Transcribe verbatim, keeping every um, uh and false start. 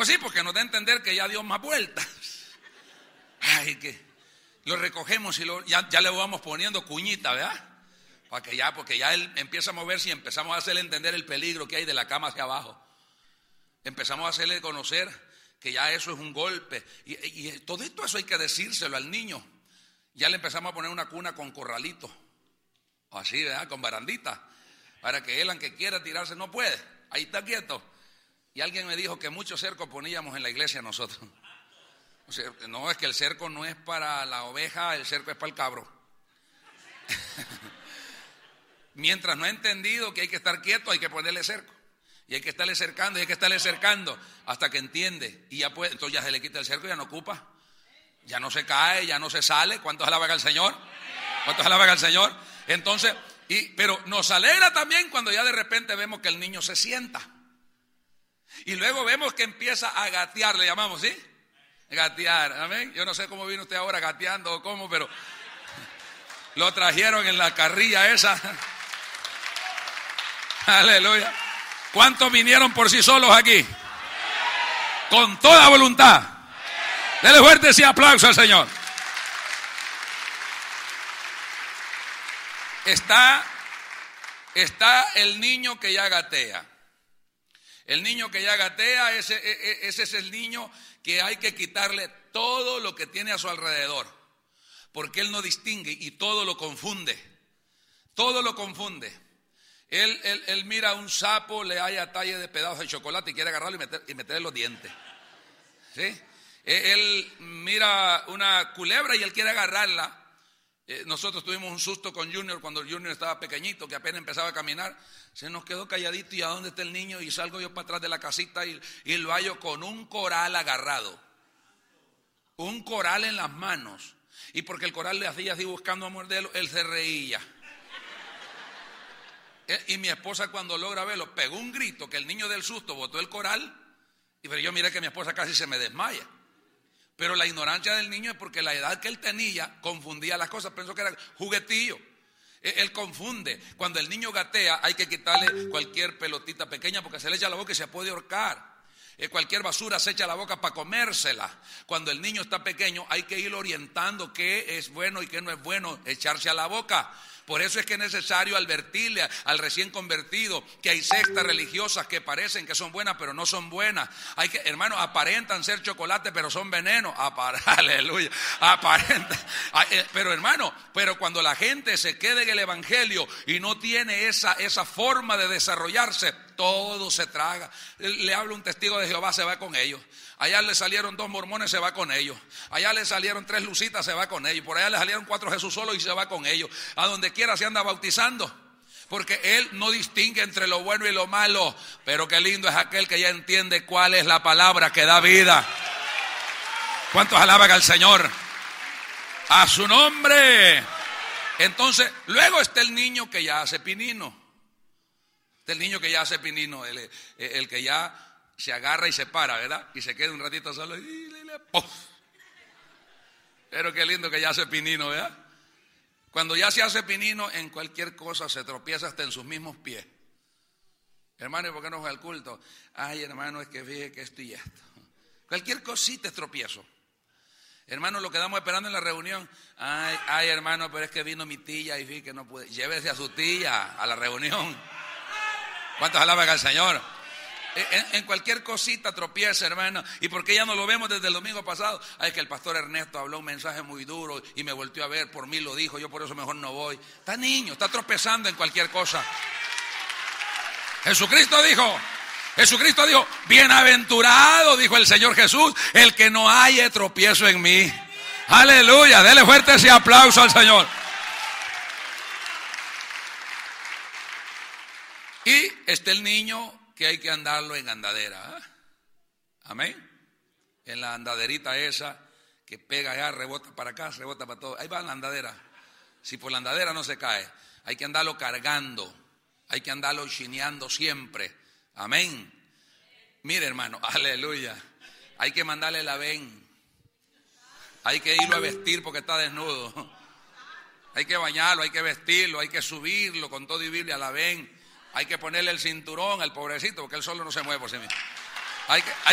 Pues sí, porque nos da a entender que ya dio más vueltas. Ay, que lo recogemos y lo, ya, ya le vamos poniendo cuñita, ¿verdad? Para que ya, porque ya él empieza a moverse y empezamos a hacerle entender el peligro que hay de la cama hacia abajo. Empezamos a hacerle conocer que ya eso es un golpe. Y, y todo esto eso hay que decírselo al niño. Ya le empezamos a poner una cuna con corralito. O así, ¿verdad? Con barandita. Para que él, aunque quiera tirarse, no puede. Ahí está quieto. Y alguien me dijo que muchos cercos poníamos en la iglesia nosotros. O sea, no, es que el cerco no es para la oveja, el cerco es para el cabro. Mientras no ha entendido que hay que estar quieto, hay que ponerle cerco. Y hay que estarle cercando, y hay que estarle cercando hasta que entiende. Y ya puede, entonces ya se le quita el cerco y ya no ocupa. Ya no se cae, ya no se sale. ¿Cuántos alaban al Señor? ¿Cuántos alaban al Señor? Entonces, y, pero nos alegra también cuando ya de repente vemos que el niño se sienta. Y luego vemos que empieza a gatear, le llamamos, ¿sí? Gatear, amén. Yo no sé cómo vino usted ahora gateando o cómo, pero lo trajeron en la carrilla esa. Aleluya. ¿Cuántos vinieron por sí solos aquí? Con toda voluntad. Dele fuerte ese aplauso al Señor. Está, está el niño que ya gatea. El niño que ya gatea, ese, ese es el niño que hay que quitarle todo lo que tiene a su alrededor. Porque él no distingue y todo lo confunde. Todo lo confunde. Él, él, él mira un sapo, le halla talle de pedazos de chocolate y quiere agarrarlo y, meter, y meterle los dientes. ¿Sí? Él mira una culebra y él quiere agarrarla. Nosotros tuvimos un susto con Junior cuando Junior estaba pequeñito, que apenas empezaba a caminar. Se nos quedó calladito. ¿Y a dónde está el niño? Y salgo yo para atrás de la casita y, y lo hallo con un coral agarrado. Un coral en las manos. Y porque el coral le hacía así buscando a morderlo, él se reía. Y mi esposa, cuando logra verlo, pegó un grito que el niño del susto botó el coral. Y pero yo miré que mi esposa casi se me desmaya. Pero la ignorancia del niño es porque la edad que él tenía confundía las cosas. Pensó que era juguetillo. Él confunde. Cuando el niño gatea hay que quitarle cualquier pelotita pequeña porque se le echa a la boca y se puede ahorcar. Cualquier basura se echa a la boca para comérsela. Cuando el niño está pequeño hay que ir orientando qué es bueno y qué no es bueno echarse a la boca. Por eso es que es necesario advertirle al recién convertido que hay sectas religiosas que parecen que son buenas pero no son buenas. Hay que, hermanos, aparentan ser chocolate pero son veneno. Apar, aleluya, aparentan. Pero hermano, pero cuando la gente se quede en el evangelio y no tiene esa, esa forma de desarrollarse, todo se traga. Le habla un testigo de Jehová, se va con ellos. Allá le salieron dos mormones, se va con ellos. Allá le salieron tres lucitas, se va con ellos. Por allá le salieron cuatro Jesús solos y se va con ellos. A donde quiera se anda bautizando. Porque él no distingue entre lo bueno y lo malo. Pero qué lindo es aquel que ya entiende cuál es la palabra que da vida. ¿Cuántos alaban al Señor? A su nombre. Entonces, luego está el niño que ya hace pinino. Está el niño que ya hace pinino. El, el que ya se agarra y se para, ¿verdad? Y se queda un ratito solo y le, le, ¡puff! Pero qué lindo que ya hace pinino, ¿verdad? Cuando ya se hace pinino, en cualquier cosa se tropieza hasta en sus mismos pies. Hermano, ¿y por qué no fue al culto? Ay, hermano, es que fíjate que esto y esto. Cualquier cosita es tropiezo. Hermano, lo quedamos esperando en la reunión. Ay, ay, hermano, pero es que vino mi tía y fíjate que no pude. Llévese a su tía a la reunión. ¿Cuántos alaban al Señor? En, en cualquier cosita tropieza, hermano. ¿Y por qué ya no lo vemos desde el domingo pasado? Ay, que el pastor Ernesto habló un mensaje muy duro y me volteó a ver, por mí lo dijo, yo por eso mejor no voy. Está niño, está tropezando en cualquier cosa. Jesucristo dijo, Jesucristo dijo, bienaventurado, dijo el Señor Jesús, el que no haya tropiezo en mí. Aleluya, dele fuerte ese aplauso al Señor. Y está el niño que hay que andarlo en andadera. ¿eh? Amén. En la andaderita esa que pega allá, rebota para acá, rebota para todo. Ahí va la andadera. Si por la andadera no se cae, hay que andarlo cargando, hay que andarlo chineando siempre. Amén. Mire, hermano, aleluya. Hay que mandarle la ven. Hay que irlo a vestir porque está desnudo. Hay que bañarlo, hay que vestirlo, hay que subirlo con todo y Biblia a la ven. Hay que ponerle el cinturón al pobrecito porque él solo no se mueve por sí mismo. Hay que, hay